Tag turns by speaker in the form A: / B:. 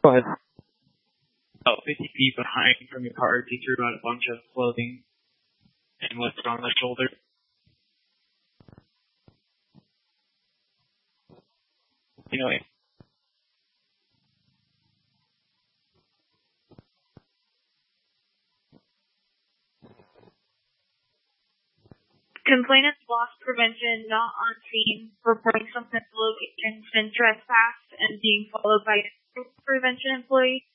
A: Go ahead.
B: About 50 feet behind from your car, he threw out a bunch of clothing and lifted on the shoulder. Anyway.
C: Complainants lost prevention, not on scene, reporting something to location, been trespassed, and being followed by a prevention employee.